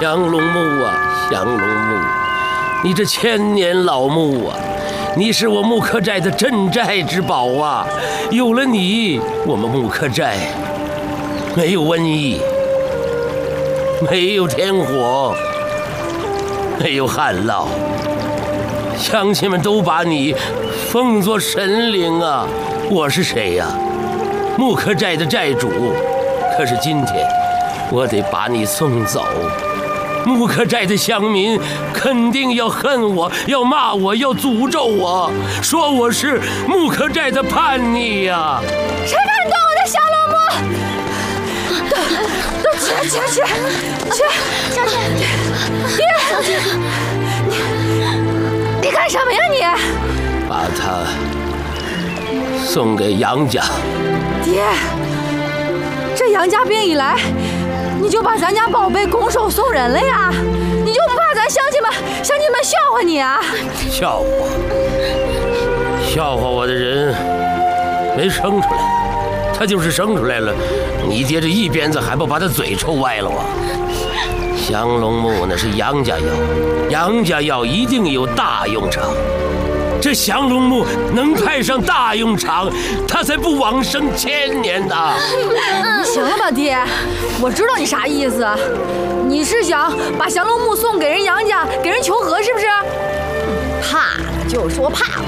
降龙木啊，降龙木，你这千年老木啊，你是我木克寨的镇寨之宝啊！有了你，我们木克寨没有瘟疫，没有天火，没有旱涝，乡亲们都把你奉作神灵啊！我是谁呀？木克寨的寨主。可是今天，我得把你送走。木克寨的乡民肯定要恨我，要骂我，要诅咒我，说我是木克寨的叛逆呀！ 谁敢动我的降龙木？都起来！小姐，你干什么呀你？ 把他送给杨家。 爹，这杨家兵一来，你就把咱家宝贝拱手送人了呀？你就不怕咱乡亲们笑话你啊？ 笑话我的人没生出来，他就是生出来了，你爹这一鞭子还不把他嘴抽歪了啊？降龙木那是杨家药，杨家药一定有大用场。这降龙木能派上大用场，他才不往生1000年呢。 行了吧，爹，我知道你啥意思，你是想把降龙木送给人杨家，给人求和是不是？怕就说怕。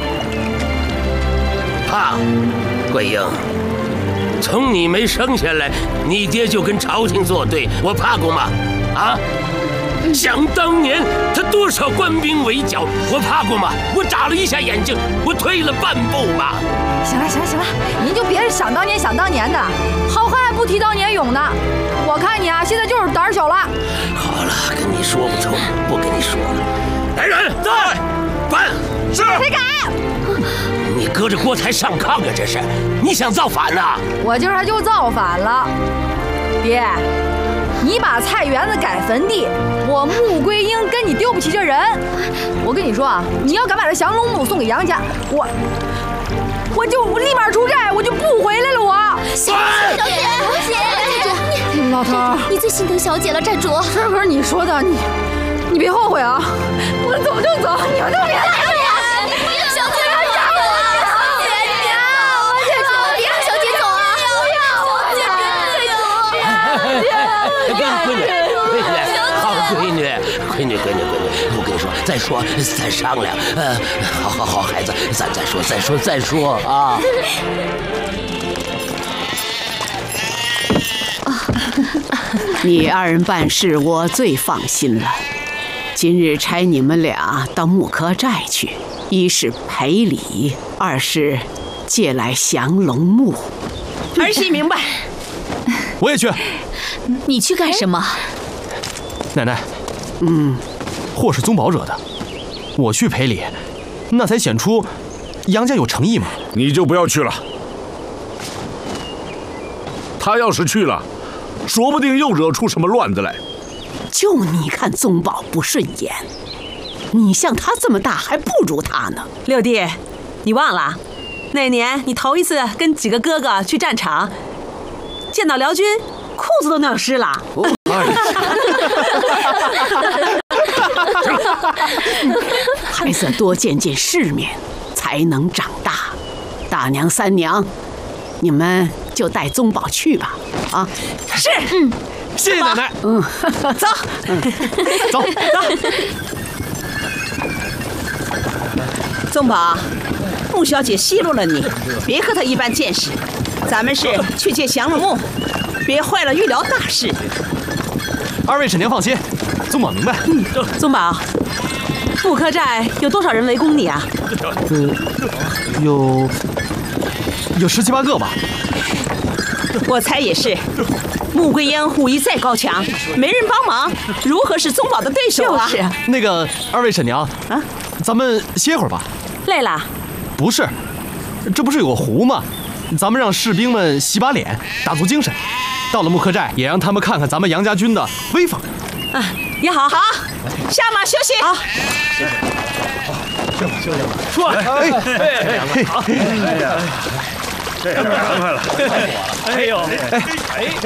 怕，桂英，从你没生下来，你爹就跟朝廷作对，我怕过吗？啊？想当年他多少官兵围剿，我怕过吗？我眨了一下眼睛，我退了半步嘛。 行了，您就别是想当年的，好汉不提当年勇呢。我看你啊，现在就是胆小了。 好了，跟你说不通，不跟你说了。来人，在，办。是。 谁敢？ 你搁着锅台上炕啊！这是，你想造反呐？ 我今儿就造反了，爹。你把菜园子改坟地，我穆桂英跟你丢不起这人。我跟你说啊，你要敢把这降龙木送给杨家，我就立马出寨，我就不回来了。我小姐， 老头， 你最心疼小姐了，寨主。 这可是你说的，你别后悔啊！我走就走，你们都别来了。 小姐，别让小姐走啊！ 闺女，我跟你说，再说再商量。好，孩子，咱再说啊。 你二人办事我最放心了。今日差你们俩到木克寨去，一是赔礼，二是借来降龙木。 儿媳明白。 我也去。 你去干什么？ 奶奶，祸是宗保惹的，我去赔礼，那才显出杨家有诚意嘛。 你就不要去了，他要是去了，说不定又惹出什么乱子来。 就你看宗保不顺眼，你像他这么大还不如他呢。 六弟，你忘了那年你头一次跟几个哥哥去战场，见到辽军裤子都尿湿了。 孩子多见见世面，才能长大。大娘、三娘，你们就带宗保去吧。啊， 是， 谢谢奶奶。 走， 走。 宗保，穆小姐奚落了你，别和她一般见识。咱们是去借降龙木，别坏了预疗大事。 二位婶娘放心，宗保明白。 宗保，木克寨有多少人围攻你啊？ 有17、18个吧。 我猜也是。穆桂英武艺再高强，没人帮忙，如何是宗保的对手啊？就是那个二位婶娘啊，咱们歇会儿吧。 累了？ 不是，这不是有个湖吗？咱们让士兵们洗把脸，打足精神。到了木克寨，也让他们看看咱们杨家军的威风。 啊，也好。好，下马休息。好。 休息吧。说，好，哎呀，这快了，哎呦，哎。